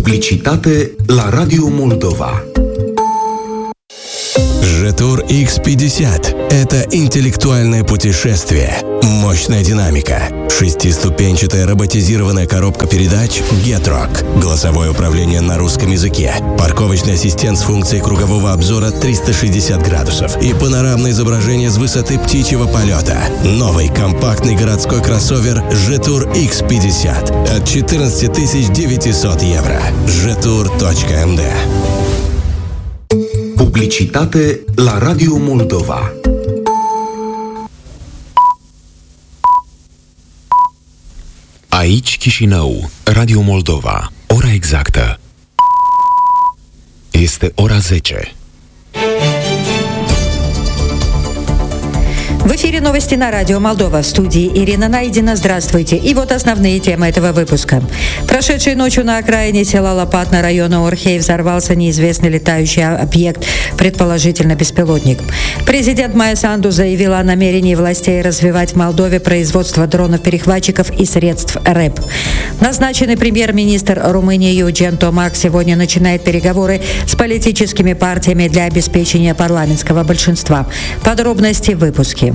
Publicitate la Radio Moldova. Jetur X50 – это интеллектуальное путешествие, мощная динамика, шестиступенчатая роботизированная коробка передач Getrock, голосовое управление на русском языке, парковочный ассистент с функцией кругового обзора 360 градусов и панорамное изображение с высоты птичьего полета. Новый компактный городской кроссовер Jetur X50 от 14 900 евро. Jetur.md. Publicitate la Radio Moldova. Aici Chișinău, Radio Moldova. Ora exactă este ora 10. В эфире новости на радио Молдова. В студии Ирина Найдина. Здравствуйте. И вот основные темы этого выпуска. Прошедшей ночью на окраине села Лопатна района Орхей взорвался неизвестный летающий объект, предположительно беспилотник. Президент Майя Санду заявила о намерении властей развивать в Молдове производство дронов-перехватчиков и средств РЭП. Назначенный премьер-министр Румынии Eugen Tomac сегодня начинает переговоры с политическими партиями для обеспечения парламентского большинства. Подробности в выпуске.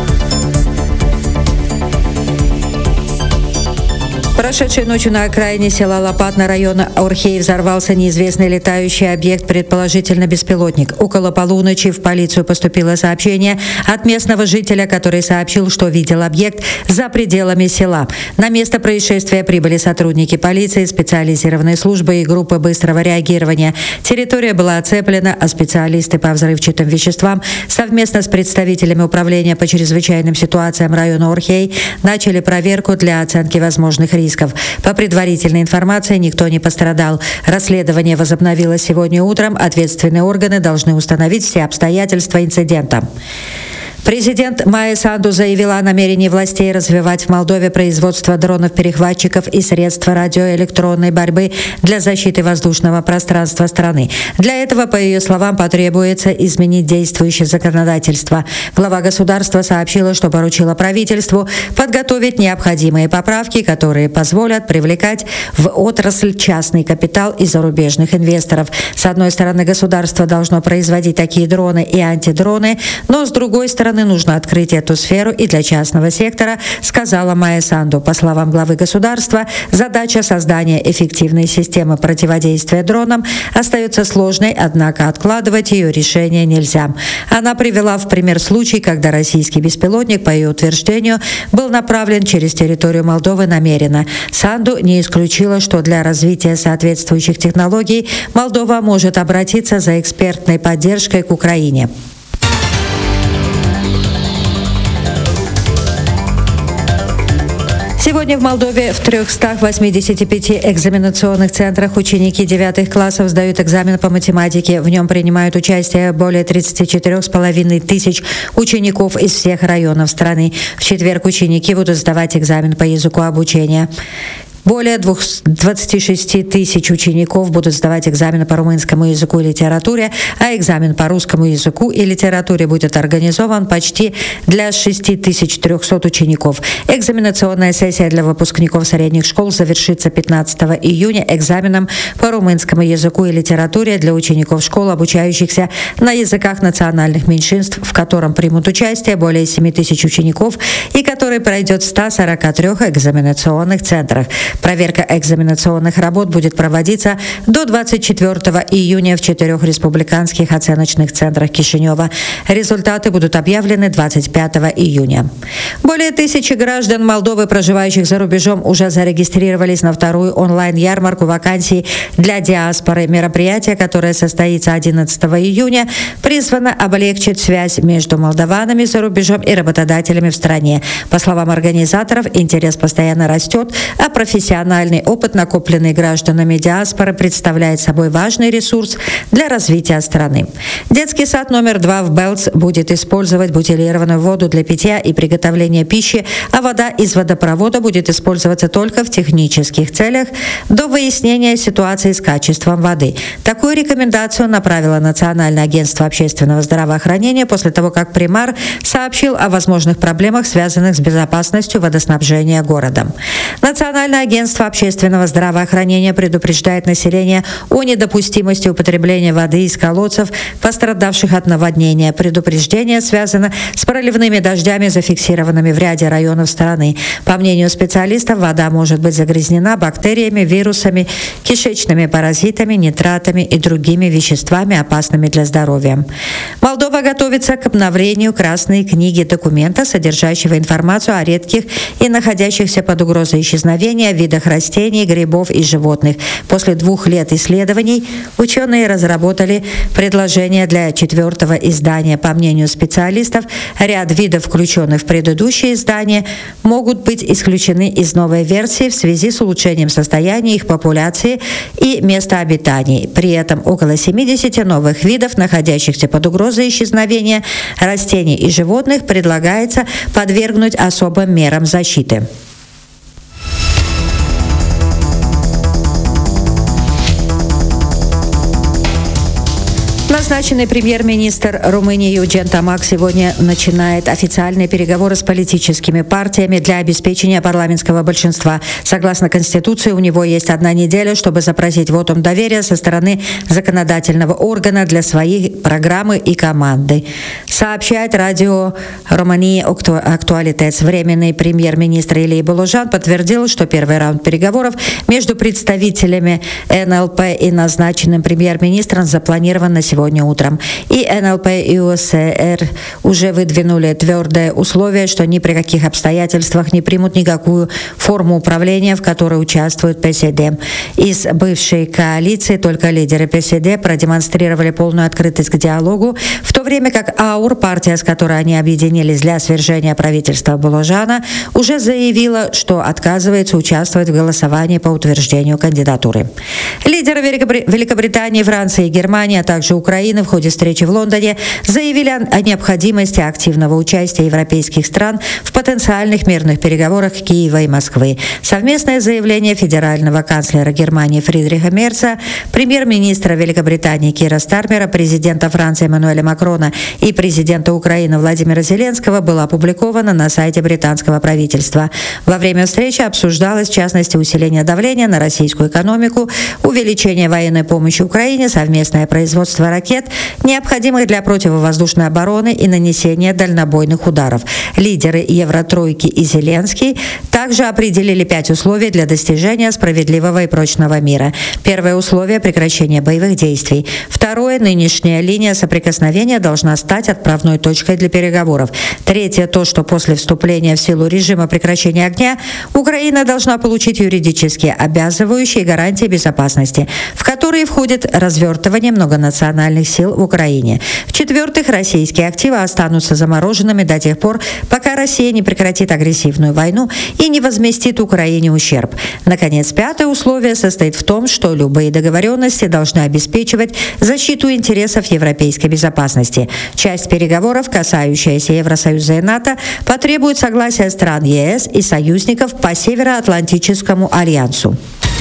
Прошедшей ночью на окраине села Лопатна района Орхей взорвался неизвестный летающий объект, предположительно беспилотник. Около полуночи в полицию поступило сообщение от местного жителя, который сообщил, что видел объект за пределами села. На место происшествия прибыли сотрудники полиции, специализированной службы и группы быстрого реагирования. Территория была оцеплена, а специалисты по взрывчатым веществам совместно с представителями управления по чрезвычайным ситуациям района Орхей начали проверку для оценки возможных рисков. По предварительной информации, никто не пострадал. Расследование возобновилось сегодня утром. Ответственные органы должны установить все обстоятельства инцидента. Президент Майя Санду заявила о намерении властей развивать в Молдове производство дронов-перехватчиков и средств радиоэлектронной борьбы для защиты воздушного пространства страны. Для этого, по ее словам, потребуется изменить действующее законодательство. Глава государства сообщила, что поручила правительству подготовить необходимые поправки, которые позволят привлекать в отрасль частный капитал и зарубежных инвесторов. С одной стороны, государство должно производить такие дроны и антидроны, но с другой стороны, нужно открыть эту сферу и для частного сектора, сказала Майя Санду. По словам главы государства, задача создания эффективной системы противодействия дронам остается сложной, однако откладывать ее решение нельзя. Она привела в пример случай, когда российский беспилотник, по ее утверждению, был направлен через территорию Молдовы намеренно. Санду не исключила, что для развития соответствующих технологий Молдова может обратиться за экспертной поддержкой к Украине. Сегодня в Молдове в 385 экзаменационных центрах ученики 9 классов сдают экзамен по математике. В нем принимают участие более 34,5 тысяч учеников из всех районов страны. В четверг ученики будут сдавать экзамен по языку обучения. Более 26 тысяч учеников будут сдавать экзамены по румынскому языку и литературе, а экзамен по русскому языку и литературе будет организован почти для 6300 учеников. Экзаменационная сессия для выпускников средних школ завершится 15 июня экзаменом по румынскому языку и литературе для учеников школ, обучающихся на языках национальных меньшинств, в котором примут участие более 7 тысяч учеников и который пройдет в 143 экзаменационных центрах. Проверка экзаменационных работ будет проводиться до 24 июня в 4 республиканских оценочных центрах Кишинева. Результаты будут объявлены 25 июня. Более 1000 граждан Молдовы, проживающих за рубежом, уже зарегистрировались на вторую онлайн-ярмарку вакансий для диаспоры. Мероприятие, которое состоится 11 июня, призвано облегчить связь между молдаванами за рубежом и работодателями в стране. По словам организаторов, интерес постоянно растет, а профессиональный опыт, накопленный гражданами диаспоры, представляет собой важный ресурс для развития страны. Детский сад номер 2 в Белц будет использовать бутилированную воду для питья и приготовления пищи, а вода из водопровода будет использоваться только в технических целях до выяснения ситуации с качеством воды. Такую рекомендацию направило Национальное агентство общественного здравоохранения после того, как примар сообщил о возможных проблемах, связанных с безопасностью водоснабжения города. Национальное агентство Агентство общественного здравоохранения предупреждает население о недопустимости употребления воды из колодцев, пострадавших от наводнения. Предупреждение связано с проливными дождями, зафиксированными в ряде районов страны. По мнению специалистов, вода может быть загрязнена бактериями, вирусами, кишечными паразитами, нитратами и другими веществами, опасными для здоровья. Молдова готовится к обновлению Красной книги документа, содержащего информацию о редких и находящихся под угрозой исчезновения видах растений, грибов и животных. После 2 лет исследований ученые разработали предложение для 4-го издания. По мнению специалистов, ряд видов, включенных в предыдущее издание, могут быть исключены из новой версии в связи с улучшением состояния их популяции и места обитания. При этом около 70 новых видов, находящихся под угрозой исчезновения растений и животных, предлагается подвергнуть особым мерам защиты. Назначенный премьер-министр Румынии Eugen Tomac сегодня начинает официальные переговоры с политическими партиями для обеспечения парламентского большинства. Согласно Конституции, у него есть 1 неделя, чтобы запросить вотум доверия со стороны законодательного органа для своей программы и команды. Сообщает радио Романии Актуалитетс. Временный премьер-министр Илия Болужан подтвердил, что первый раунд переговоров между представителями НЛП и назначенным премьер-министром запланирован на сегодня утром. И НЛП и УСР уже выдвинули твердое условие, что ни при каких обстоятельствах не примут никакую форму управления, в которой участвует ПСД. Из бывшей коалиции только лидеры ПСД продемонстрировали полную открытость к диалогу, в то время как АУР, партия, с которой они объединились для свержения правительства Болужана, уже заявила, что отказывается участвовать в голосовании по утверждению кандидатуры. Лидеры Великобритании, Франции и Германии, а также Украины в ходе встречи в Лондоне заявили о необходимости активного участия европейских стран в потенциальных мирных переговорах Киева и Москвы. Совместное заявление федерального канцлера Германии Фридриха Мерца, премьер-министра Великобритании Кира Стармера, президента Франции Эммануэля Макрона и президента Украины Владимира Зеленского было опубликовано на сайте британского правительства. Во время встречи обсуждалось, в частности, усиление давления на российскую экономику, увеличение военной помощи Украине, совместное производство ракет, необходимых для противовоздушной обороны и нанесения дальнобойных ударов. Лидеры Евротройки и Зеленский также определили 5 условий для достижения справедливого и прочного мира. Первое условие – прекращение боевых действий. Второе – нынешняя линия соприкосновения должна стать отправной точкой для переговоров. Третье – то, что после вступления в силу режима прекращения огня Украина должна получить юридически обязывающие гарантии безопасности, в которые входит развертывание многонациональных сил в Украине. В-четвертых, российские активы останутся замороженными до тех пор, пока Россия не прекратит агрессивную войну и не возместит Украине ущерб. Наконец, 5-е условие состоит в том, что любые договоренности должны обеспечивать защиту интересов европейской безопасности. Часть переговоров, касающаяся Евросоюза и НАТО, потребует согласия стран ЕС и союзников по Североатлантическому альянсу.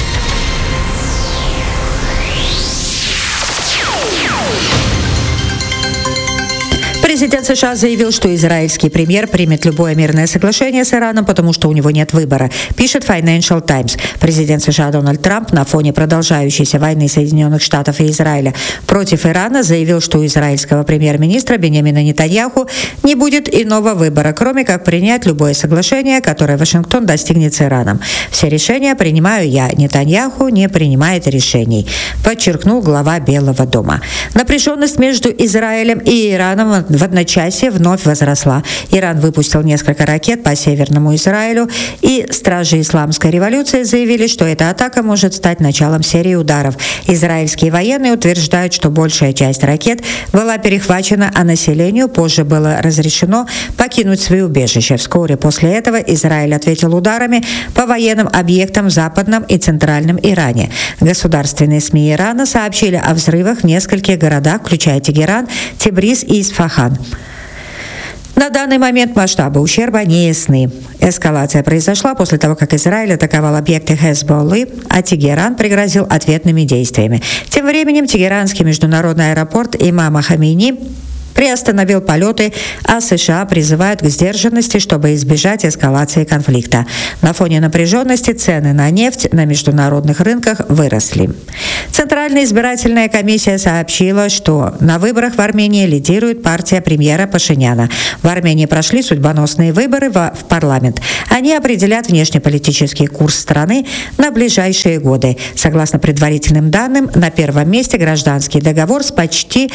Президент США заявил, что израильский премьер примет любое мирное соглашение с Ираном, потому что у него нет выбора, пишет Financial Times. Президент США Дональд Трамп на фоне продолжающейся войны Соединенных Штатов и Израиля против Ирана заявил, что у израильского премьер-министра Биньямина Нетаньяху не будет иного выбора, кроме как принять любое соглашение, которое Вашингтон достигнет с Ираном. «Все решения принимаю я, Нетаньяху не принимает решений», подчеркнул глава Белого дома. Напряженность между Израилем и Ираном в одночасье вновь возросла. Иран выпустил несколько ракет по Северному Израилю, и стражи исламской революции заявили, что эта атака может стать началом серии ударов. Израильские военные утверждают, что большая часть ракет была перехвачена, а населению позже было разрешено покинуть свои убежища. Вскоре после этого Израиль ответил ударами по военным объектам в Западном и Центральном Иране. Государственные СМИ Ирана сообщили о взрывах в нескольких городах, включая Тегеран, Тебриз и Исфахан. На данный момент масштабы ущерба не ясны. Эскалация произошла после того, как Израиль атаковал объекты Хезболлы, а Тегеран пригрозил ответными действиями. Тем временем Тегеранский международный аэропорт имама Хамейни приостановил полеты, а США призывают к сдержанности, чтобы избежать эскалации конфликта. На фоне напряженности цены на нефть на международных рынках выросли. Центральная избирательная комиссия сообщила, что на выборах в Армении лидирует партия премьера Пашиняна. В Армении прошли судьбоносные выборы в парламент. Они определят внешнеполитический курс страны на ближайшие годы. Согласно предварительным данным, на первом месте гражданский договор с почти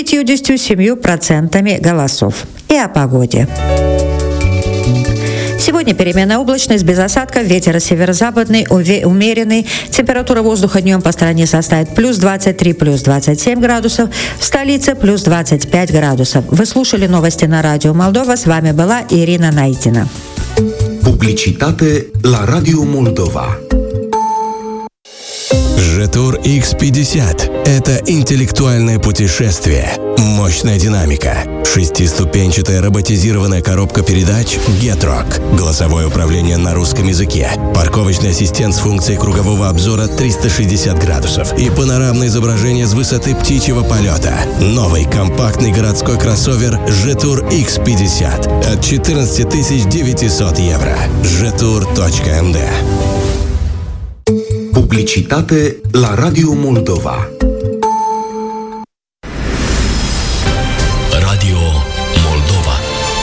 57% голосов. И о погоде. Сегодня переменная облачность, без осадков, ветер северо-западный, умеренный. Температура воздуха днем по стране составит плюс 23, плюс 27 градусов. В столице плюс 25 градусов. Вы слушали новости на Радио Молдова. С вами была Ирина Найдина. Publicitate la Radio Moldova. Житур X50 – это интеллектуальное путешествие, мощная динамика, шестиступенчатая роботизированная коробка передач Getrock, голосовое управление на русском языке, парковочный ассистент с функцией кругового обзора 360 градусов и панорамное изображение с высоты птичьего полета. Новый компактный городской кроссовер Житур X50 от 14 900 евро. Jetour.md. Publicitate la Radio Moldova. Radio Moldova.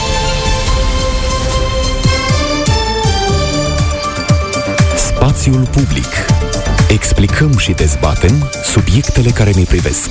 Spațiul public. Explicăm și dezbatem subiectele care ne privesc.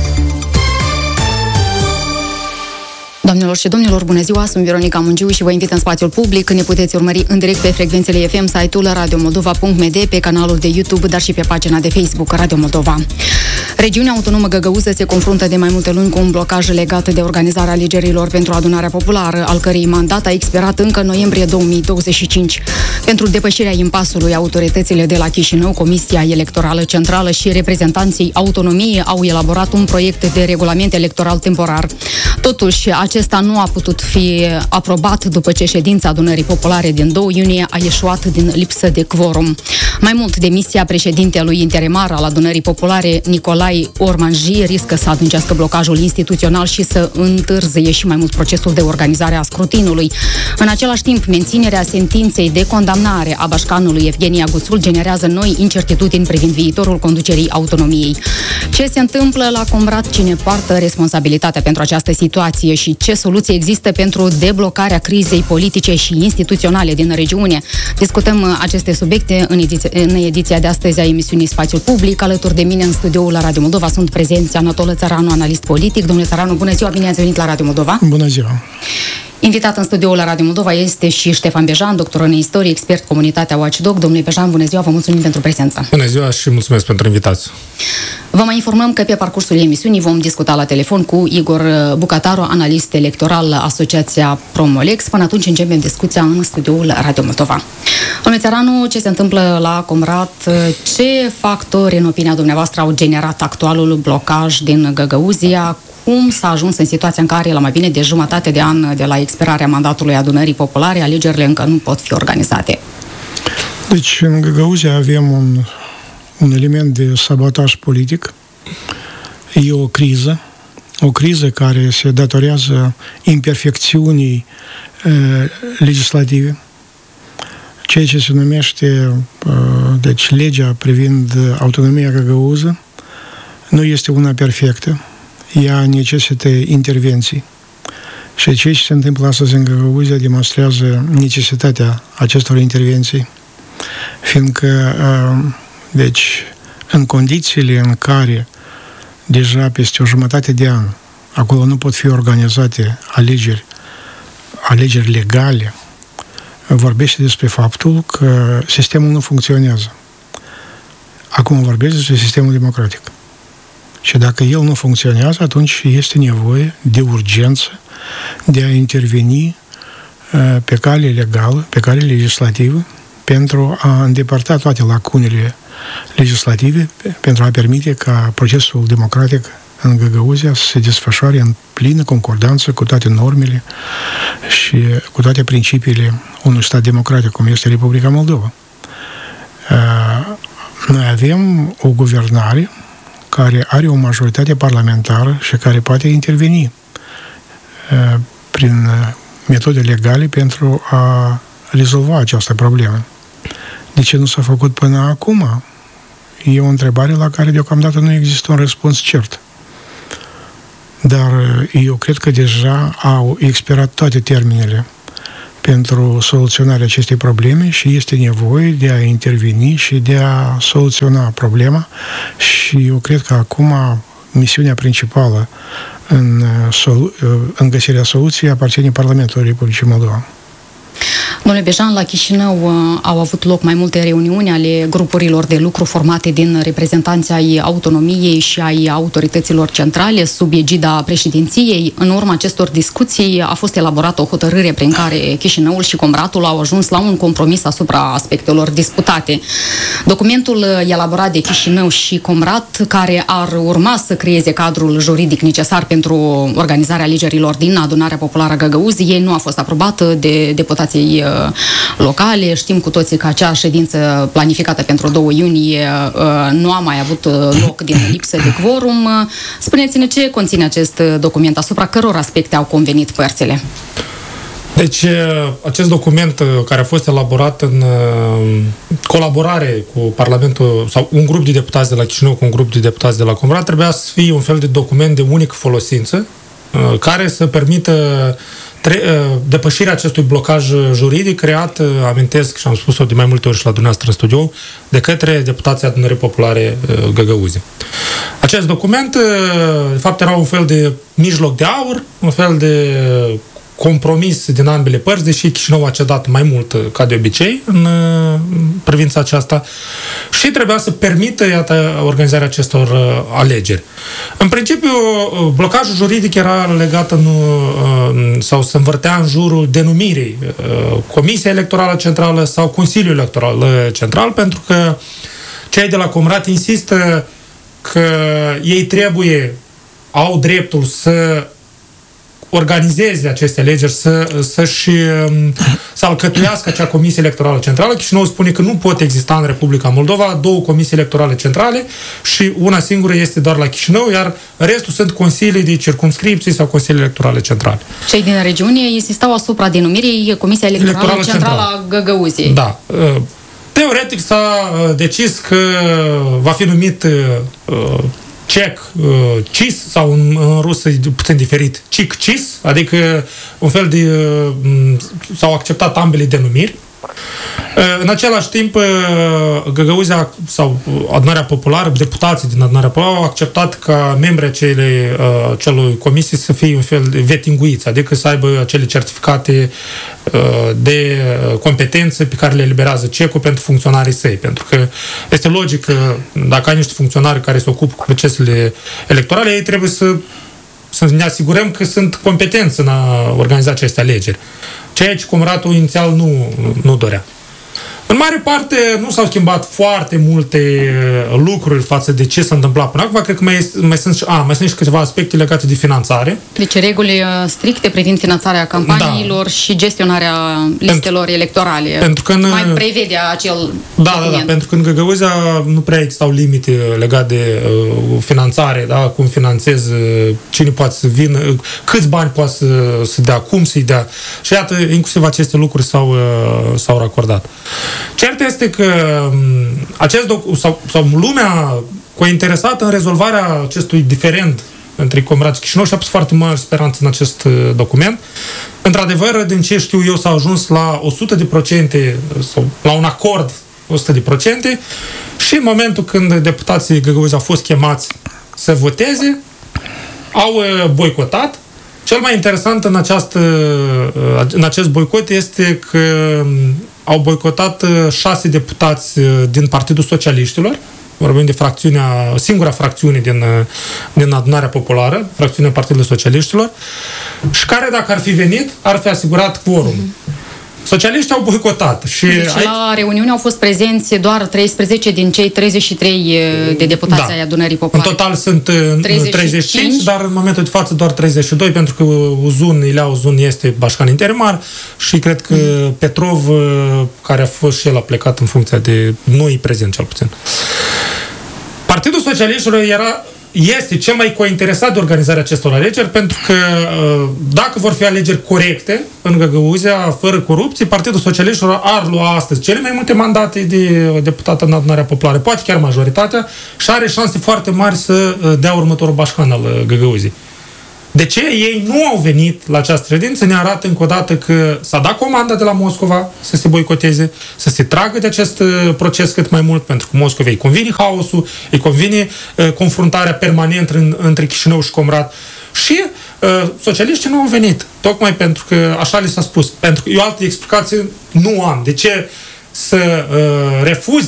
Doamnelor și domnilor, bună ziua, sunt Veronica Mungiu și vă invit în spațiul public. Ne puteți urmări în direct pe frecvențele FM, site-ul radiomoldova.md, pe canalul de YouTube, dar și pe pagina de Facebook Radio Moldova. Regiunea autonomă Găgăuză se confruntă de mai multe luni cu un blocaj legat de organizarea alegerilor pentru adunarea populară, al cărei mandat a expirat încă în noiembrie 2025. Pentru depășirea impasului, autoritățile de la Chișinău, Comisia Electorală Centrală și reprezentanții autonomiei au elaborat un proiect de regulament electoral temporar. Totuși, acesta nu a putut fi aprobat după ce ședința adunării populare din 2 iunie a ieșuat din lipsă de quorum. Mai mult, demisia președintelui interimar al adunării populare, Nicolae Ormanji, riscă să adâncească blocajul instituțional și să întârzie și mai mult procesul de organizare a scrutinului. În același timp, menținerea sentinței de condamnare a bașcanului Evgeni Aguțul generează noi incertitudini privind viitorul conducerii autonomiei. Ce se întâmplă la Comrat? Cine poartă responsabilitatea pentru această situație și ce soluții există pentru deblocarea crizei politice și instituționale din regiune? Discutăm aceste subiecte în ediția de astăzi a emisiunii Spațiul Public. Alături de mine în studioul la Radio Moldova sunt prezenți Anatol Țăranu, analist politic. Domnule Țăranu, bună ziua, bine ați venit la Radio Moldova. Bună ziua. Invitat în studioul la Radio Moldova este și Ștefan Bejan, doctor în istorie, expert comunitatea Watchdog. Domnule Bejan, bună ziua, vă mulțumim pentru prezență. Bună ziua și mulțumesc pentru invitație. Vă mai informăm că pe parcursul emisiunii vom discuta la telefon cu Igor Bucataru, analist electoral la Asociația Promolex. Până atunci începem discuția în studioul Radio Moldova. Domnule Țăranu, ce se întâmplă la Comrat? Ce factori, în opinia dumneavoastră, au generat actualul blocaj din Găgăuzia? Cum s-a ajuns în situația în care, la mai bine de jumătate de an de la expirarea mandatului adunării populare, alegerile încă nu pot fi organizate? Deci, în Găgăuzia avem un element de sabotaj politic. E o criză care se datorează imperfecțiunii legislative, ceea ce se numește, deci, legea privind autonomia Găgăuză nu este una perfectă. Ea necesită intervenții. Și ceea ce se întâmplă astăzi în Găgăuzia demonstrează necesitatea acestor intervenții, fiindcă, deci, în condițiile în care deja peste o jumătate de an acolo nu pot fi organizate alegeri legale, vorbește despre faptul că sistemul nu funcționează. Acum vorbește despre sistemul democratic. Și dacă el nu funcționează, atunci este nevoie de urgență de a interveni pe cale legală, pe cale legislativă, pentru a îndepărta toate lacunele legislative, pentru a permite ca procesul democratic în Găgăuzia să se desfășoare în plină concordanță cu toate normele și cu toate principiile unui stat democratic, cum este Republica Moldova. Noi avem o guvernare care are o majoritate parlamentară și care poate interveni prin metode legale pentru a rezolva această problemă. De ce nu s-a făcut până acum? E o întrebare la care deocamdată nu există un răspuns cert. Dar eu cred că deja au expirat toate termenele pentru soluționarea acestei probleme și este nevoie de a interveni și de a soluționa problema și eu cred că acum misiunea principală în găsirea soluției aparține Parlamentului Republicii Moldova. Domnule Bejan, la Chișinău au avut loc mai multe reuniuni ale grupurilor de lucru formate din reprezentanții ai autonomiei și ai autorităților centrale sub egida președinției. În urma acestor discuții a fost elaborată o hotărâre prin care Chișinăul și Combratul au ajuns la un compromis asupra aspectelor disputate. Documentul elaborat de Chișinău și Combrat, care ar urma să creeze cadrul juridic necesar pentru organizarea alegerilor din Adunarea Populară Găgăuzii, nu a fost aprobat de deputații locale. Știm cu toții că acea ședință planificată pentru 2 iunie nu a mai avut loc din lipsă de quorum. Spuneți-ne ce conține acest document, asupra căror aspecte au convenit părțile. Deci, acest document care a fost elaborat în colaborare cu Parlamentul, sau un grup de deputați de la Chișinău cu un grup de deputați de la Combrat, trebuia să fie un fel de document de unică folosință, care să permită depășirea acestui blocaj juridic creat, amintesc și am spus-o de mai multe ori și la dumneavoastră în studio, de către deputații Adunării Populare Găgăuzi. Acest document, de fapt, era un fel de mijloc de aur, un fel de compromis din ambele părți, deși Chișinău a cedat mai mult ca de obicei în privința aceasta și trebuia să permită, iată, organizarea acestor alegeri. În principiu, blocajul juridic era legat sau se învârtea în jurul denumirii Comisia Electorală Centrală sau Consiliul Electoral Central, pentru că cei de la Comrat insistă că ei au dreptul să organizeze aceste alegeri, să alcătuiască acea Comisie Electorală Centrală. Chișinău spune că nu pot exista în Republica Moldova 2 comisii electorale centrale și una singură este doar la Chișinău, iar restul sunt consilii de circumscripții sau consilii electorale centrale. Cei din regiune insistau asupra denumirii Comisia Electorală Centrală a Găgăuziei. Da. Teoretic s-a decis că va fi numit CIS, sau în rusă puțin diferit, CIC-CIS, adică un fel de... s-au acceptat ambele denumiri. În același timp, Găgăuzia sau Adunarea Populară, deputații din Adunarea Populară au acceptat ca membrii acelui comisii să fie un fel de vetinguiți, adică să aibă acele certificate de competență pe care le eliberează CEC-ul pentru funcționarii săi. Pentru că este logic că dacă ai niște funcționari care se ocupă cu procesele electorale, ei trebuie să ne asigurăm că sunt competenți în a organiza aceste alegeri. Ceea ce Comratul inițial nu dorea. În mare parte nu s-au schimbat foarte multe lucruri față de ce s-a întâmplat până acum. Cred că mai sunt și câteva aspecte legate de finanțare. Deci reguli stricte privind finanțarea campaniilor și gestionarea listelor electorale. Pentru că mai prevede acel document. Pentru că în Găgăuzia nu prea existau limite legate de finanțare, da? Cum finanțez, cine poate să vină, câți bani poate să dea, cum să-i dea. Și iată, inclusiv aceste lucruri s-au racordat. Cert este că sau lumea interesată în rezolvarea acestui diferend între Combrat și Chișinău și a pus foarte mare speranță în acest document. Într-adevăr, din ce știu eu, s-a ajuns la 100% sau la un acord 100% și în momentul când deputații Găgăuzi au fost chemați să voteze, au boicotat. Cel mai interesant în acest boicot este că au boicotat 6 deputați din Partidul Socialiștilor, vorbim de singura fracțiune din Adunarea Populară, fracțiunea Partidului Socialiștilor, și care, dacă ar fi venit, ar fi asigurat quorum. Socialiștii au boicotat. Și deci la reuniune au fost prezenți doar 13 din cei 33 de deputați ai Adunării Populare. În total sunt 35, dar în momentul de față doar 32, pentru că Ileau Uzun este bașcan interimar și cred că Petrov, care a fost și el a plecat în funcția de noi prezent, cel puțin. Partidul Socialiștilor era este cel mai cointeresat de organizarea acestor alegeri, pentru că dacă vor fi alegeri corecte în Găgăuzia, fără corupție, Partidul Socialiștilor ar lua astăzi cele mai multe mandate de deputat în Adunarea Populară, poate chiar majoritatea, și are șanse foarte mari să dea următorul bașcan al Găgăuziei. De ce ei nu au venit la această ședință? Ne arată încă o dată că s-a dat comanda de la Moscova să se boicoteze, să se tragă de acest proces cât mai mult, pentru că Moscovei îi convine haosul, îi convine confruntarea permanentă între Chișinău și Comrat. Și socialiștii nu au venit, tocmai pentru că așa li s-a spus. Pentru că eu altă explicație nu am. De ce să refuzi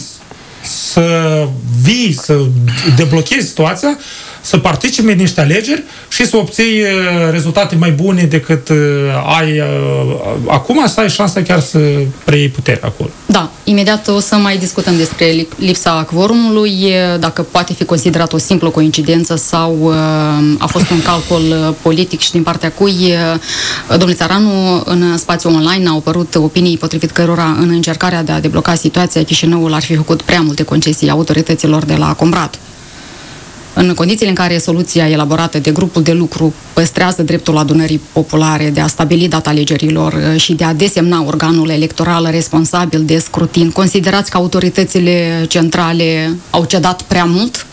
să vii, să deblochezi situația, să participi în niște alegeri și să obții rezultate mai bune decât ai acum, să ai șansa chiar să preiei puterea acolo. Da, imediat o să mai discutăm despre lipsa quorumului, dacă poate fi considerat o simplă coincidență sau a fost un calcul politic și din partea cui. Domnule Țăranu, în spațiul online au apărut opinii potrivit cărora în încercarea de a debloca situația, Chișinăul ar fi făcut prea multe concesii autorităților de la Comrat. În condițiile în care soluția elaborată de grupul de lucru păstrează dreptul adunării populare de a stabili data alegerilor și de a desemna organul electoral responsabil de scrutin, considerați că autoritățile centrale au cedat prea mult?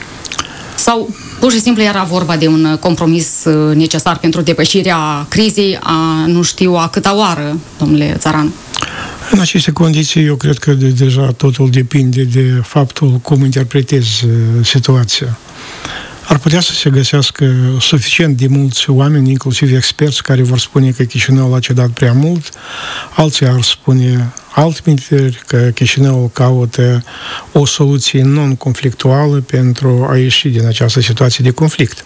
Sau pur și simplu era vorba de un compromis necesar pentru depășirea crizei a nu știu a câta oară, domnule Țăranu? În aceste condiții, eu cred că deja totul depinde de faptul cum interpretezi situația. Ar putea să se găsească suficient de mulți oameni, inclusiv experți, care vor spune că Chișinăul a cedat prea mult, alții ar spune altminteri, că Chișinăul caută o soluție non-conflictuală pentru a ieși din această situație de conflict.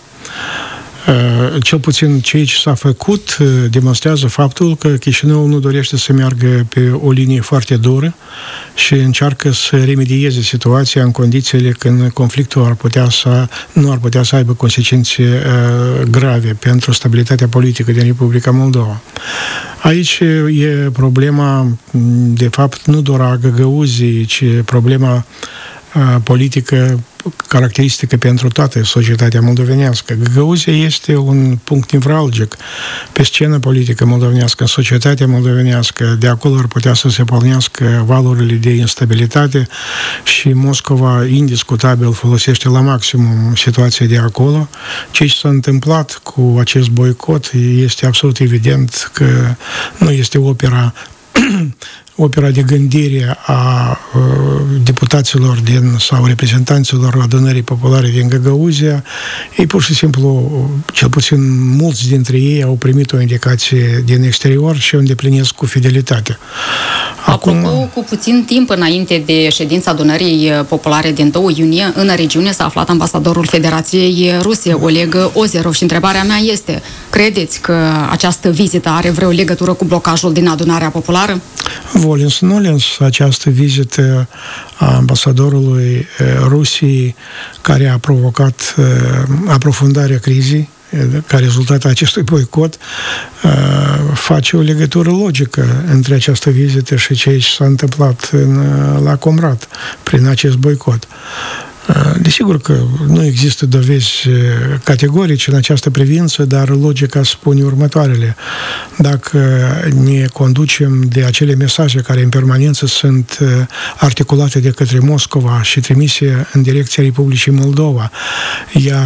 Cel puțin ceea ce s-a făcut demonstrează faptul că Chișinăul nu dorește să meargă pe o linie foarte dură și încearcă să remedieze situația în condițiile când conflictul nu ar putea să aibă consecințe grave pentru stabilitatea politică din Republica Moldova. Aici e problema, de fapt, nu doar a Găgăuziei, ci problema politică caracteristică pentru toată societatea moldovenească. Găgăuzia este un punct nevralgic pe scenă politică moldovenească, în societatea moldovenească. De acolo ar putea să se pornească valurile de instabilitate și Moscova indiscutabil folosește la maximum situația de acolo. Ce s-a întâmplat cu acest boicot este absolut evident că nu este opera de gândire a deputaților sau reprezentanților Adunării Populare din Găgăuzia. Ei pur și simplu, cel puțin mulți dintre ei au primit o indicație din exterior și o îndeplinesc cu fidelitate. Apropo, cu puțin timp înainte de ședința Adunării Populare din 2 iunie, în regiune s-a aflat ambasadorul Federației Ruse, Oleg Ozerov, și întrebarea mea este, credeți că această vizită are vreo legătură cu blocajul din Adunarea Populară? Volens-nolens, această vizită a ambasadorului Rusiei, care a provocat aprofundarea crizei ca rezultat a acestui boicot, face o legătură logică între această vizită și ceea ce s-a întâmplat la Comrat prin acest boicot. Desigur că nu există dovezi categorice în această privință, dar logica spune următoarele. Dacă ne conducem de acele mesaje care în permanență sunt articulate de către Moscova și trimise în direcția Republicii Moldova, iar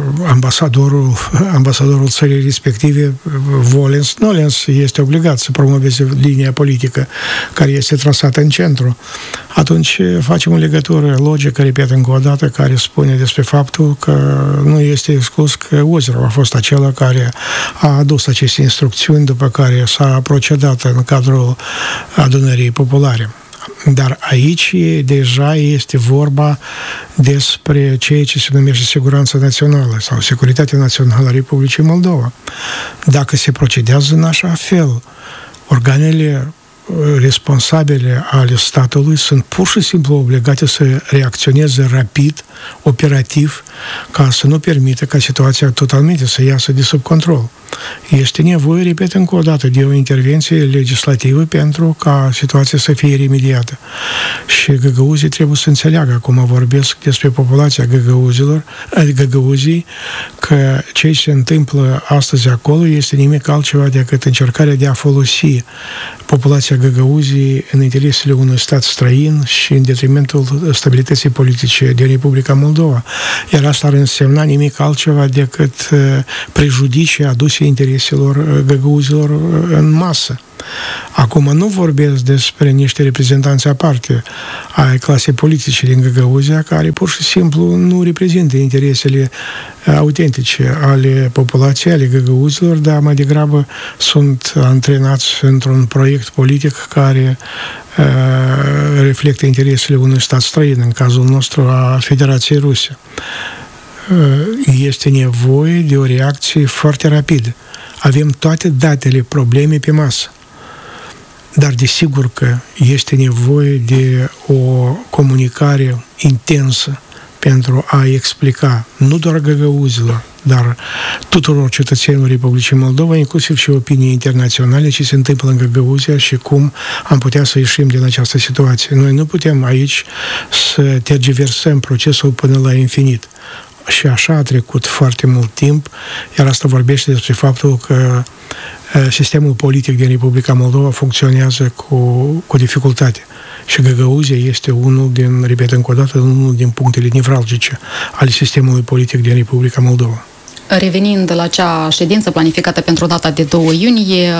ambasadorul țării respective, volens-nolens, este obligat să promoveze linia politică care este trasată în centru, atunci facem o legătură logică, repet încă o dată, care spune despre faptul că nu este exclus că Ozerov a fost acela care a adus aceste instrucțiuni, după care s-a procedat în cadrul Adunării Populare. Dar aici deja este vorba despre ceea ce se numește siguranța națională sau securitatea națională a Republicii Moldova. Dacă se procedează în așa fel, organele responsabile ale statului sunt pur și simplu obligate să reacționeze rapid, operativ, ca să nu permită ca situația totalmente să iasă de sub control. Este nevoie, repet încă o dată, de o intervenție legislativă pentru ca situația să fie remediată. Și găgăuzii trebuie să înțeleagă, acum vorbesc despre populația găgăuzii, că ce se întâmplă astăzi acolo este nimic altceva decât încercarea de a folosi populația găgăuzii în interesele unui stat străin și în detrimentul stabilității politice din Republica Moldova. Iar asta ar însemna nimic altceva decât prejudicii aduse intereselor găgăuzilor în masă. Acum nu vorbesc despre niște reprezentanți aparte ai clasei politice din Găgăuzia, care pur și simplu nu reprezintă interesele autentice ale populației, ale găgăuzilor, dar mai degrabă sunt antrenați într-un proiect politic care reflectă interesele unui stat străin, în cazul nostru a Federației Ruse. Este nevoie de o reacție foarte rapidă. Avem toate datele problemei pe masă. Dar desigur că este nevoie de o comunicare intensă pentru a explica nu doar găgăuzilor, dar tuturor cetățenilor Republicii Moldova, inclusiv și opinii internaționale, ce se întâmplă în Găgăuzia și cum am putea să ieșim din această situație. Noi nu putem aici să tergiversăm procesul până la infinit. Și așa a trecut foarte mult timp, iar asta vorbește despre faptul că sistemul politic din Republica Moldova funcționează cu dificultate. Și Găgăuzia este unul din, repet încă o dată, unul din punctele nevralgice ale sistemului politic din Republica Moldova. Revenind la acea ședință planificată pentru data de 2 iunie,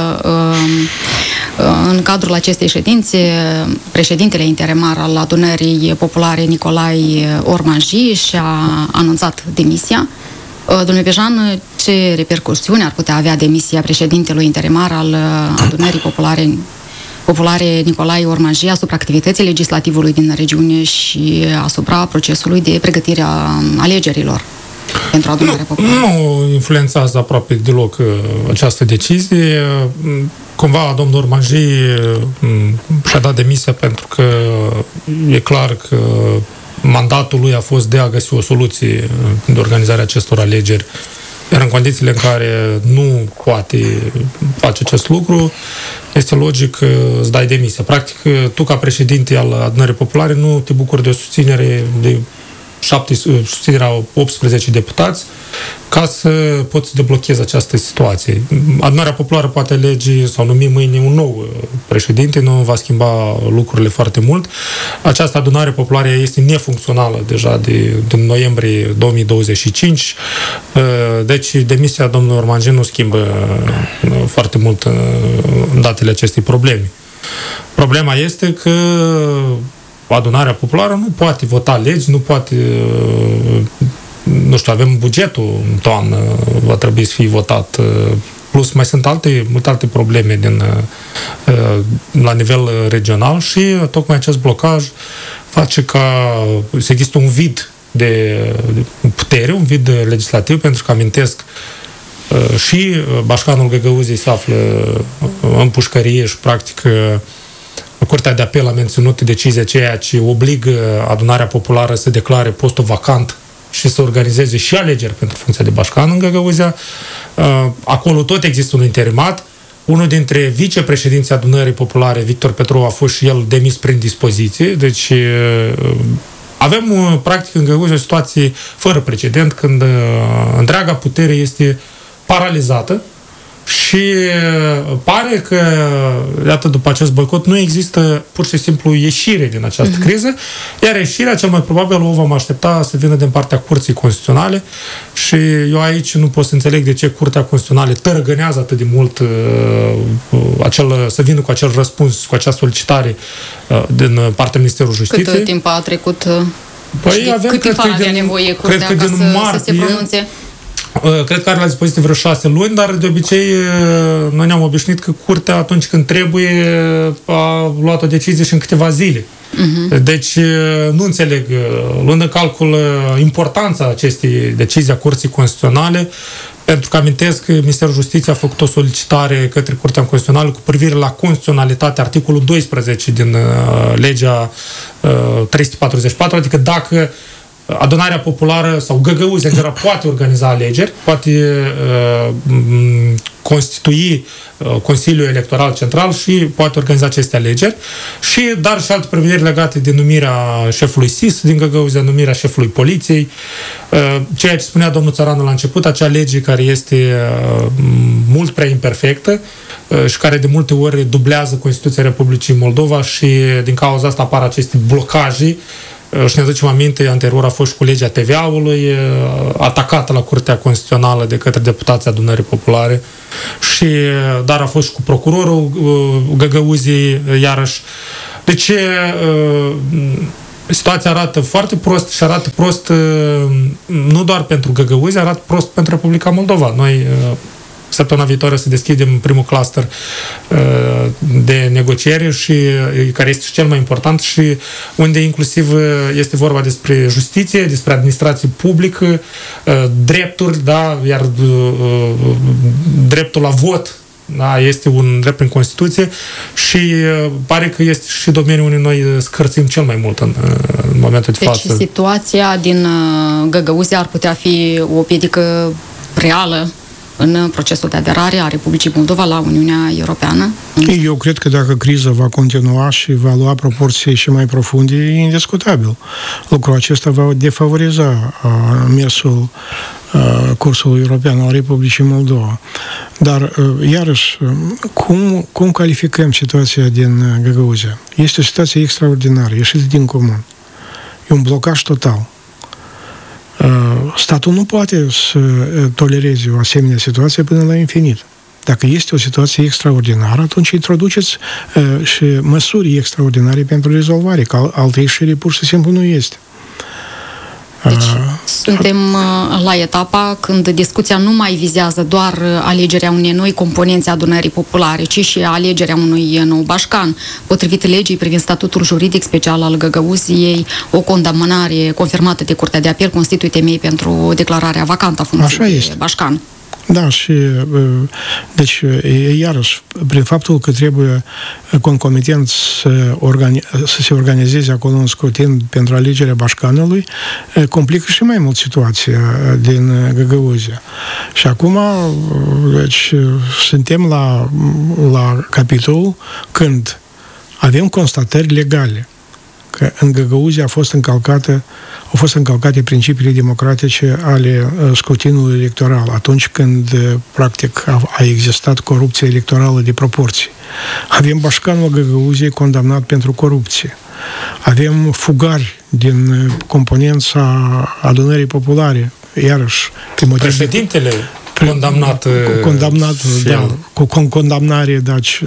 în cadrul acestei ședințe, președintele interimar al Adunării Populare Nicolae Ormanji și-a anunțat demisia. Domnule Bejan, ce repercusiuni ar putea avea demisia președintelui interimar al Adunării Populare Nicolae Ormanji asupra activității legislativului din regiune și asupra procesului de pregătire a alegerilor pentru Adunarea Populară? Nu influențează aproape deloc această decizie. Cumva domnul Ormanji și-a dat demisia pentru că e clar că mandatul lui a fost de a găsi o soluție de organizarea acestor alegeri. Iar în condițiile în care nu poate face acest lucru, este logic că îți dai demisia. Practic, tu ca președinte al Adunării Populare nu te bucuri de o susținere de susținerea 18 deputați ca să poți deblochezi această situație. Adunarea Populară poate alege sau numi mâine un nou președinte, nu va schimba lucrurile foarte mult. Această Adunare Populară este nefuncțională deja din noiembrie 2025, deci demisia domnului Ormanji nu schimbă foarte mult datele acestei probleme. Problema este că Adunarea Populară nu poate vota legi, nu poate, nu știu, avem bugetul în toamnă, va trebui să fie votat, plus mai sunt multe alte probleme la nivel regional și tocmai acest blocaj face ca să există un vid de putere, un vid legislativ, pentru că amintesc și Bașcanul Găgăuziei se află în pușcărie și practic Curtea de Apel a menținut decizia aceea ce obligă Adunarea Populară să declare postul vacant și să organizeze și alegeri pentru funcția de bașcan în Găgăuzia. Acolo tot există un interimat. Unul dintre vicepreședinții Adunării Populare, Victor Petrov, a fost și el demis prin dispoziție. Deci avem practic în Găgăuzia o situație fără precedent când întreaga putere este paralizată. Și pare că, iată, după acest boicot, nu există pur și simplu ieșire din această criză, iar ieșirea, cel mai probabil, o vom aștepta să vină din partea Curții Constituționale și eu aici nu pot să înțeleg de ce Curtea Constituțională tărăgânează atât de mult să vină cu acel răspuns, cu acea solicitare din partea Ministerului Justiției. Cât timp a trecut? Cât timp avea nevoie Curtea ca să se pronunțe? Cred că are la dispoziție vreo 6 luni, dar de obicei noi ne-am obișnuit că Curtea atunci când trebuie a luat o decizie și în câteva zile. Deci nu înțeleg, luând în calcul importanța acestei decizii a Curții Constituționale, pentru că amintesc că Ministerul Justiției a făcut o solicitare către Curtea Constituțională cu privire la constituționalitatea articolul 12 din legea 344, adică dacă Adunarea Populară sau Găgăuzia în general poate organiza alegeri, poate constitui Consiliul Electoral Central și poate organiza aceste alegeri, dar și alte prevederi legate de numirea șefului SIS din Găgăuzia, numirea șefului poliției, ceea ce spunea domnul Țăranu la început, acea lege care este mult prea imperfectă și care de multe ori dublează Constituția Republicii Moldova și din cauza asta apar aceste blocaje. Și ne aducem aminte, anterior a fost și cu legea TVA-ului, atacată la Curtea Constituțională de către deputații Adunării Populare, dar a fost și cu procurorul Găgăuziei, iarăși. Deci, situația arată foarte prost și arată prost nu doar pentru Găgăuzia, arată prost pentru Republica Moldova. Noi săptămâna viitoare să deschidem primul cluster de negocieri și care este cel mai important și unde inclusiv este vorba despre justiție, despre administrație publică, drepturi, da, iar dreptul la vot, da, este un drept prin Constituție și pare că este și domeniul unde noi scârțim cel mai mult în momentul de față. Deci situația din Găgăuzia ar putea fi o piedică reală în procesul de aderare a Republicii Moldova la Uniunea Europeană? Eu cred că dacă criza va continua și va lua proporții și mai profunde, e indiscutabil. Lucrul acesta va defavoriza mersul cursului european al Republicii Moldova. Dar, iarăși, cum calificăm situația din Găgăuzia? Este o situație extraordinară, ieșită din comun. E un blocaj total. Statul nu poate să tolereze o asemenea situație până la infinit. Dacă este o situație extraordinară, atunci introduceți și măsuri extraordinare pentru rezolvare, că altă ieșire pur și simplu nu este. Deci suntem la etapa când discuția nu mai vizează doar alegerea unei noi componențe a Adunării Populare, ci și alegerea unui nou bașcan. Potrivit legii privind statutul juridic special al Găgăuziei, o condamnare confirmată de Curtea de Apel constituie temei pentru declararea vacantă a funcției de bașcan. Da, și deci, iarăși, prin faptul că trebuie concomitent să se organizeze acolo un scrutin pentru alegerea bașcanului, complică și mai mult situația din Găgăuzia. Și acum, deci, suntem la capitolul când avem constatări legale că în Găgăuzia au fost încălcate principiile democratice ale scrutinului electoral, atunci când, practic, a existat corupție electorală de proporții. Avem bașcanul Găgăuziei condamnat pentru corupție. Avem fugari din componența Adunării Populare, iarăși, pe motiv președintele condamnat, da, cu condamnare, deci,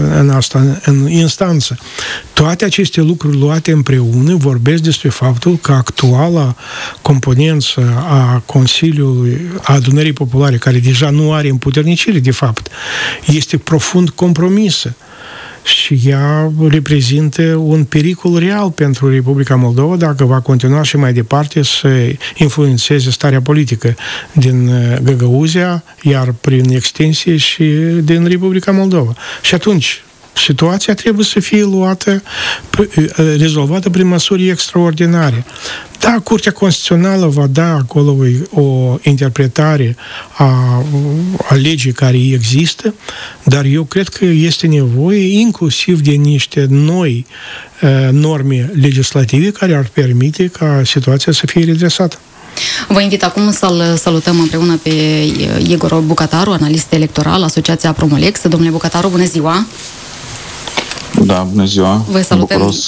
în instanță. Toate aceste lucruri luate împreună vorbesc despre faptul că actuala componență a Consiliului, a Adunării Populare, care deja nu are împuternicire, de fapt, este profund compromisă. Și ea reprezintă un pericol real pentru Republica Moldova dacă va continua și mai departe să influențeze starea politică din Găgăuzia, iar prin extensie și din Republica Moldova. Și atunci situația trebuie să fie rezolvată prin măsuri extraordinare. Da, Curtea Constituțională va da acolo o interpretare a legii care există, dar eu cred că este nevoie inclusiv de niște noi norme legislative care ar permite ca situația să fie redresată. Vă invit acum să-l salutăm împreună pe Igor Bucataru, analist electoral, Asociația Promolex. Domnule Bucataru, bună ziua! Da, bună ziua! Vă salutăm! Bucuros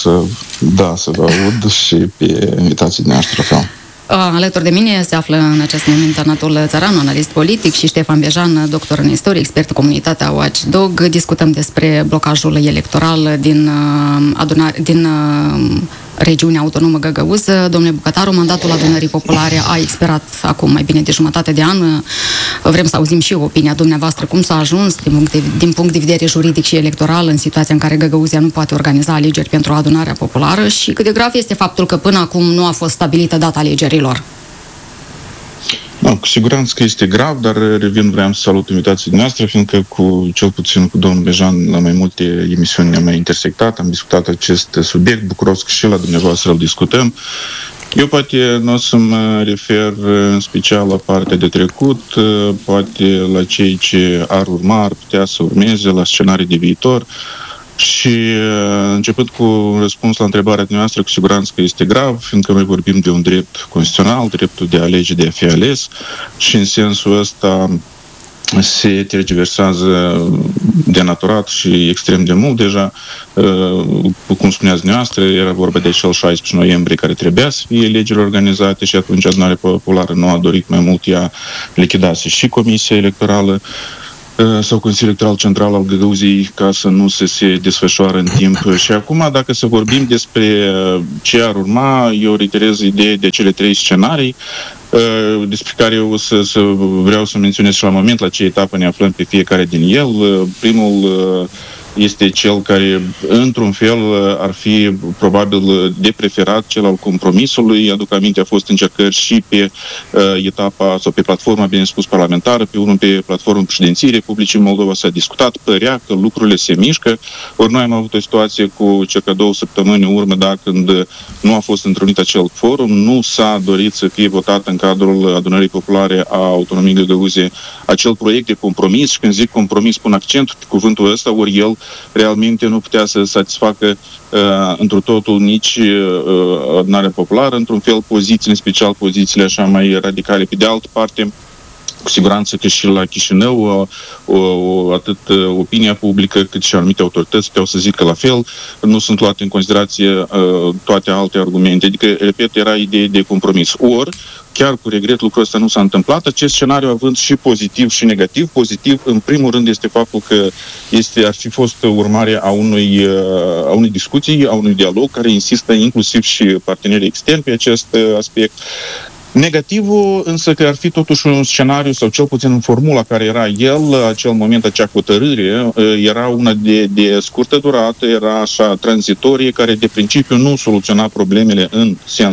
să vă aud și pe invitații noastre. Alături de mine se află în acest moment Anatol Țăranu, analist politic, și Ștefan Bejan, doctor în istorie, expert în comunitatea Watchdog. Discutăm despre blocajul electoral din regiunea autonomă Găgăuză. Domnule Bucataru, mandatul Adunării Populare a expirat acum mai bine de jumătate de an. Vrem să auzim și opinia dumneavoastră, cum s-a ajuns din punct de vedere juridic și electoral în situația în care Găgăuzia nu poate organiza alegeri pentru Adunarea Populară și cât de grav este faptul că până acum nu a fost stabilită data alegerilor. Da, cu siguranță că este grav, dar vreau să salut invitația noastră, fiindcă cel puțin cu domnul Bejan la mai multe emisiuni ne-am mai intersectat, am discutat acest subiect, bucuros că și la dumneavoastră îl discutăm. Eu poate nu o să mă refer în special la partea de trecut, poate la cei ce ar urma, ar putea să urmeze, la scenarii de viitor. Și începând cu răspuns la întrebarea noastră, cu siguranță că este grav, fiindcă noi vorbim de un drept constituțional, dreptul de a alege, de a fi ales, și în sensul ăsta se tergiversează denaturat și extrem de mult deja. Cum spuneați dumneavoastră, era vorba de acel 16 noiembrie care trebuia să fie legile organizate și atunci Adunarea Populară nu a dorit mai mult, ea lichidase și Comisia Electorală sau Consiliul Electoral Central al Găgăuziei ca să nu se desfășoare în timp. Și acum, dacă să vorbim despre ce ar urma, eu reiterez ideea de cele 3 scenarii, despre care eu vreau să menționez și la moment la ce etapă ne aflăm pe fiecare din el. Primul este cel care, într-un fel, ar fi probabil de preferat, cel al compromisului. Aduc aminte, a fost încercări și pe etapa sau pe platforma, bine spus, parlamentară, pe unul pe platforma președinției Republicii Moldova s-a discutat, părea că lucrurile se mișcă. Ori noi am avut o situație cu circa 2 săptămâni în urmă, când nu a fost întrunit acel forum, nu s-a dorit să fie votat în cadrul Adunării Populare a Autonomiei Găgăuziei acel proiect de compromis, și când zic compromis pun accent pe cuvântul ăsta, ori el realmente nu putea să satisfacă întru totul nici Adunarea Populară, într-un fel pozițiile, în special pozițiile așa mai radicale. Pe de altă parte, cu siguranță că și la Chișinău atât opinia publică cât și anumite autorități puteau să zică la fel, nu sunt luate în considerație toate alte argumente. Adică, repet, era idee de compromis. Ori, chiar cu regret lucrul ăsta nu s-a întâmplat, acest scenariu având și pozitiv și negativ. Pozitiv, în primul rând, este faptul că ar fi fost urmare a unei discuții, a unui dialog care insistă inclusiv și partenerii externi pe acest aspect. Negativul însă că ar fi totuși un scenariu, sau cel puțin în formula care era el, acel moment, acea hotărâre, era una de scurtă durată, era așa tranzitorie, care de principiu nu soluționa problemele în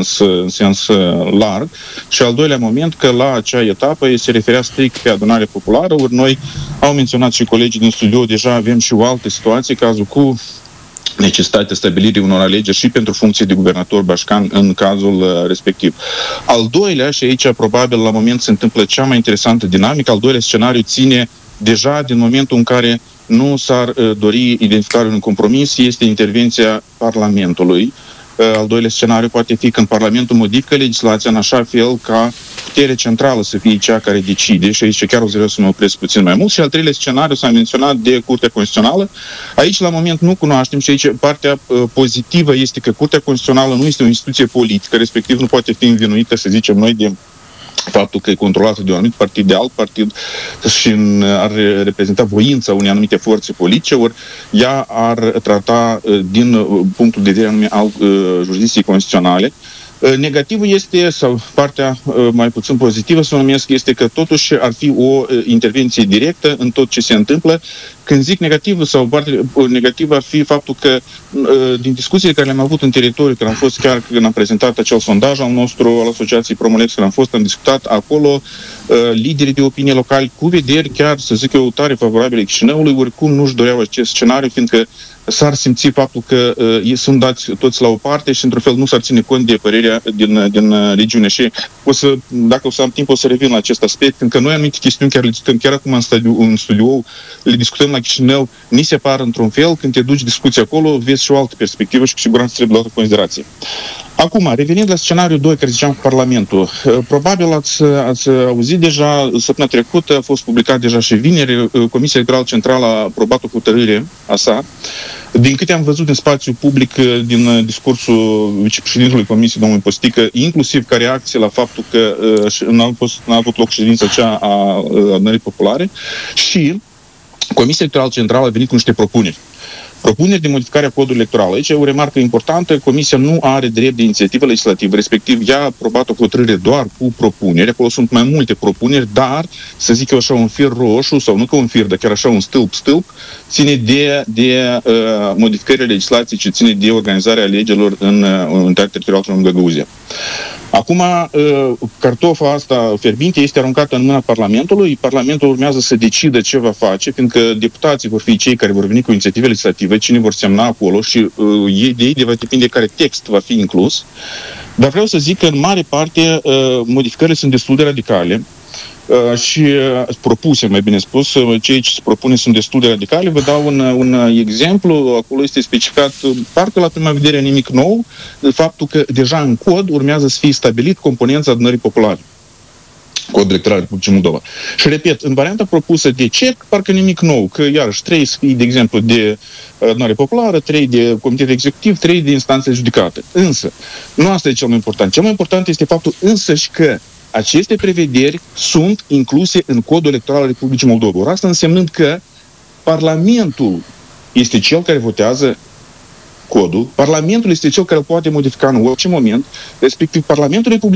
sens larg. Și al doilea moment, că la acea etapă se referea strict pe Adunarea Populară, ori noi, au menționat și colegii din studio, deja avem și o altă situație, cazul cu necesitatea stabilirii unor alegeri și pentru funcție de guvernator bașcan în cazul respectiv. Al doilea, și aici probabil la moment se întâmplă cea mai interesantă dinamică, al doilea scenariu ține deja din momentul în care nu s-ar dori identificarea unui compromis, este intervenția Parlamentului. Al doilea scenariu poate fi când Parlamentul modifică legislația în așa fel ca puterea centrală să fie cea care decide, și aici chiar o vreau să mă opresc puțin mai mult. Și al treilea scenariu s-a menționat de Curtea Constituțională. Aici la moment nu cunoaștem, și aici partea pozitivă este că Curtea Constituțională nu este o instituție politică, respectiv nu poate fi învinuită, să zicem noi, de faptul că e controlată de un anumit partid, de alt partid, și ar reprezenta voința unei anumite forțe politice, ori ea ar trata din punctul de vedere anume al jurisdicției constituționale. Negativul este, sau partea mai puțin pozitivă, să o numesc, este că totuși ar fi o intervenție directă în tot ce se întâmplă. Când zic negativ, sau parte negativă ar fi faptul că din discuțiile care le-am avut în teritoriu, când am prezentat acel sondaj al nostru, al Asociației Promolex, am discutat acolo liderii de opinie locali cu vederi, chiar să zic eu, tare favorabile Chișinăului, oricum nu-și doreau acest scenariu, fiindcă s-ar simți faptul că ei sunt dați toți la o parte și, într-un fel, nu s-ar ține cont de părerea din regiune. Și dacă o să am timp, o să revin la acest aspect, fiindcă noi anumite chestiuni chiar le discutăm, chiar acum în studio, le discutăm la Chișinău, ni se par într-un fel, când te duci discuția acolo, vezi și o altă perspectivă și cu siguranță trebuie luată în considerație. Acum, revenind la scenariul 2, care ziceam cu Parlamentul, probabil ați auzit deja, săptămâna trecută a fost publicat deja și vineri, Comisia Electorală Centrală a aprobat o hotărâre a sa. Din câte am văzut în spațiu public, din discursul vicepreședintelui Comisiei, domnului Postică, inclusiv ca reacție la faptul că n-a avut loc ședința cea a Adunării Populare, și Comisia Electorală Centrală a venit cu niște propuneri de modificare a codului electoral. Aici e o remarcă importantă, Comisia nu are drept de inițiativă legislativă, respectiv ea a aprobat o hotărâre doar cu propuneri, acolo sunt mai multe propuneri, dar, să zic eu așa, un fir roșu, sau nu ca un fir, dar chiar așa un stâlp, ține de modificările legislației, ce ține de organizarea alegerilor în unitatea teritorială în Găgăuzia. Acum, cartofa asta fierbinte este aruncată în mâna Parlamentului. Parlamentul urmează să decidă ce va face, fiindcă deputații vor fi cei care vor veni cu inițiative legislative, cine vor semna acolo și de ei va depinde care text va fi inclus. Dar vreau să zic că în mare parte modificările sunt destul de radicale și propuse, mai bine spus, cei ce se propune sunt destul de radicale. Vă dau un exemplu, acolo este specificat, parcă la prima vedere nimic nou, de faptul că deja în cod urmează să fie stabilit componența adunării populare. Codul electoral Republicii Moldova. Și repet, în varianta propusă de CEC, parcă nimic nou, că iarăși 3 să fie, de exemplu, de adunare populară, 3 de comitet executiv, 3 de instanțe judecate. Însă, nu asta e cel mai important. Cel mai important este faptul însăși că aceste prevederi sunt incluse în Codul Electoral al Republicii Moldova. Ori asta însemnând că Parlamentul este cel care votează codul, Parlamentul este cel care îl poate modifica în orice moment, respectiv Parlamentul Republicii